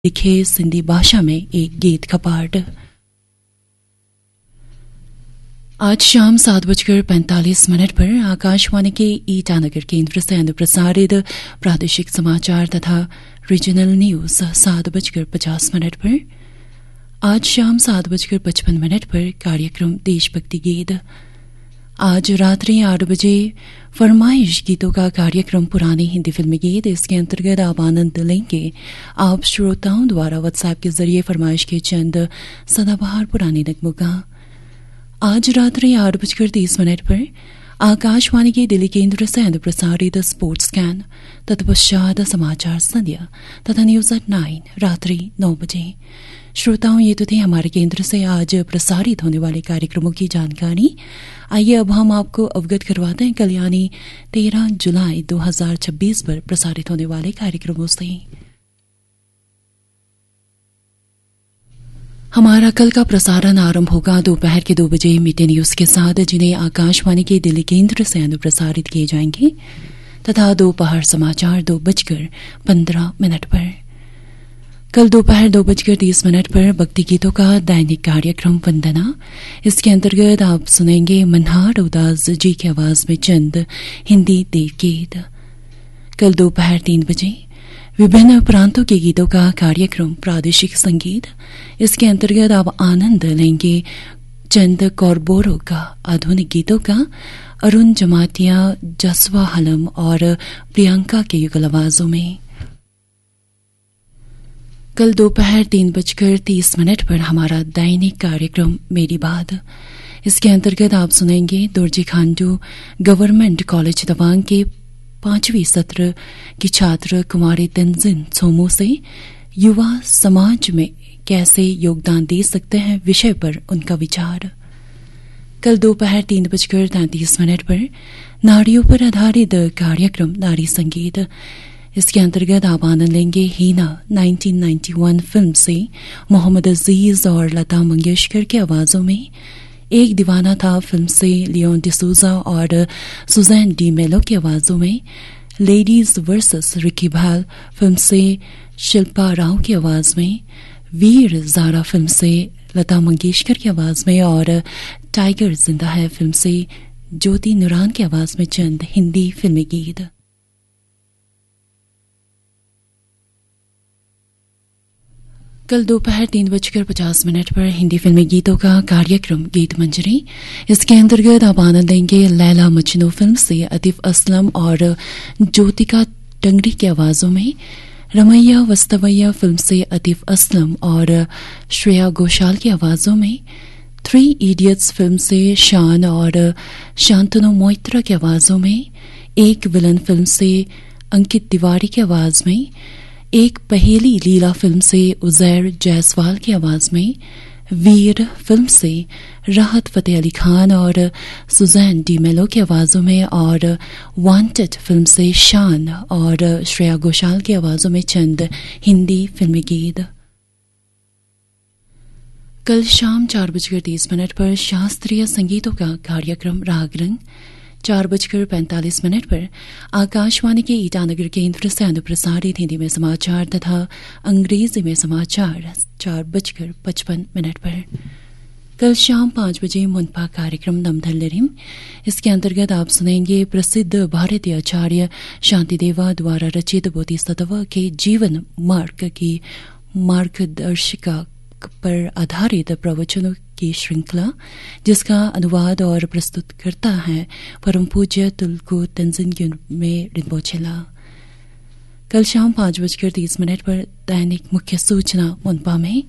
लिखे सिंधी भाषा में एक गीत का पाठ। आज शाम 7:45 पर आकाशवाणी के ईटानगर केंद्र से अनुप्रसारित प्रादेशिक समाचार तथा रीजनल न्यूज 7:50 पर। आज शाम 7:55 पर कार्यक्रम देशभक्ति गीत। आज रात्रि 8 बजे फरमाइश गीतों का कार्यक्रम पुरानी हिंदी फिल्मी गीत। इसके अंतर्गत आप आनंद लेंगे आप श्रोताओं द्वारा व्हाट्सएप के जरिए फरमाइश के चंद सदाबहार पुरानी नगमों का। आज रात्रि 8:30 पर आकाशवाणी के दिल्ली केंद्र से अनुप्रसारित स्पोर्ट्स स्कैन तत्पश्चात समाचार संध्या तथा न्यूज एट 9 रात्रि 9 बजे। श्रोताओं, ये तो थे हमारे केंद्र से आज प्रसारित होने वाले कार्यक्रमों की जानकारी। आइए अब हम आपको अवगत करवाते हैं कल यानी 13 जुलाई 2026 पर प्रसारित होने वाले कार्यक्रमों से। हमारा कल का प्रसारण आरंभ होगा दोपहर के 2 बजे मिड न्यूज के साथ, जिन्हें आकाशवाणी के दिल्ली केंद्र से अनुप्रसारित किए जाएंगे, तथा दोपहर समाचार 2:15 पर। कल दोपहर 2:30 पर भक्ति गीतों का दैनिक कार्यक्रम वंदना। इसके अंतर्गत आप सुनेंगे मनहार उदास जी की आवाज में चंद हिंदी देव गीत। कल दोपहर 3 बजे विभिन्न प्रांतों के गीतों का कार्यक्रम प्रादेशिक संगीत। इसके अंतर्गत आप आनंद लेंगे चंद कौरबोरों का आधुनिक गीतों का। अरुण जमातिया, जसवा हलम और प्रियंका के युगल आवाजों में। कल दोपहर 3:30 पर हमारा दैनिक कार्यक्रम मेरी बात। इसके अंतर्गत आप सुनेंगे दुर्जी खांडू गवर्नमेंट कॉलेज तवांग के 5वीं सत्र की छात्र कुमारी तंजिन सोमो से युवा समाज में कैसे योगदान दे सकते हैं विषय पर उनका विचार। कल दोपहर 3:33 पर नारियों पर आधारित कार्यक्रम नारी संगीत। इसके अंतर्गत आप आनंद लेंगे हीना 1991 फिल्म से मोहम्मद अजीज और लता मंगेशकर की आवाजों में। एक दीवाना था फिल्म से लियोन डिसूजा और सुजैन डी मेलो की आवाजों में। लेडीज वर्सेस रिकी भाल फिल्म से शिल्पा राव की आवाज में। वीर जारा फिल्म से लता मंगेशकर की आवाज में। और टाइगर जिंदा है फिल्म से ज्योति नुरान की आवाज में चंद हिंदी फिल्मी गीत। कल दोपहर 3:50 पर हिंदी फिल्मी गीतों का कार्यक्रम गीत मंजरी। इसके अंतर्गत आप आनंद लेंगे लैला मजनू फिल्म से आतिफ असलम और ज्योतिका टंगड़ी की आवाजों में। रमैया वस्तवैया फिल्म से आतिफ असलम और श्रेया घोषाल की आवाजों में। 3 इडियट्स फिल्म से शान और शांतनु मोइत्रा की आवाजों में। एक विलन फिल्म से अंकित तिवारी की आवाज में। एक पहेली लीला फिल्म से उजैर जायसवाल की आवाज में। वीर फिल्म से राहत फतेह अली खान और सुजैन डी मेलो की आवाजों में। और वांटेड फिल्म से शान और श्रेया घोषाल की आवाजों में चंद हिंदी फिल्मी गीत। कल शाम 4:30 पर शास्त्रीय संगीतों का कार्यक्रम राग रंग। 4:45 पर आकाशवाणी के ईटानगर केंद्र से अनुप्रसारित हिंदी में समाचार तथा अंग्रेजी में समाचार 4:55 पर। कल शाम 5 बजे मुनपा कार्यक्रम नमधल लिरिम। इसके अंतर्गत आप सुनेंगे प्रसिद्ध भारतीय आचार्य शांतिदेवा द्वारा रचित बोधिसत्व के जीवन मार्ग की मार्गदर्शिका पर आधारित प्रवचनों की श्रृंखला, जिसका अनुवाद और प्रस्तुत करता है परम पूज्य तुलकू तंजिन में रिनपोछेला। कल शाम 5:30 पर दैनिक मुख्य सूचना मुनपा में।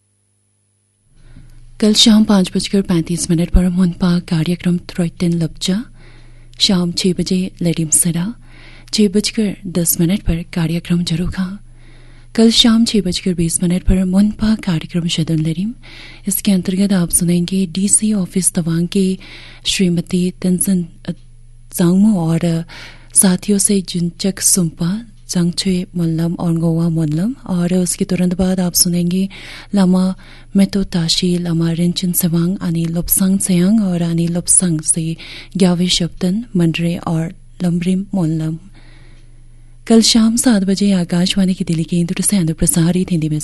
कल शाम 5:35 पर मुनपा कार्यक्रम थ्रोइटन लपचा। शाम 6 बजे लेडिम सरा। 6:10 पर कार्यक्रम जरोखा। कल शाम 6:20 पर मुनपा कार्यक्रम शदन लरिम। इसके अंतर्गत आप सुनेंगे डीसी ऑफिस तवांग के श्रीमती तंजन जांगमो और साथियों से जुनचक सुम्पा जंगछे मोल्लम और गोवा मोल्लम। और उसके तुरंत बाद आप सुनेंगे लामा मेतो ताशी लामा रिंचन सेवांग आनी लोपसंग सेयांग और आनी लोपसंग से ग्यावे शब्दन मंडरे और लम्ब्रिम मोल्लम। कल शाम 7 बजे आकाशवाणी के दिल्ली केंद्र से अनुप्रसारित हिंदी में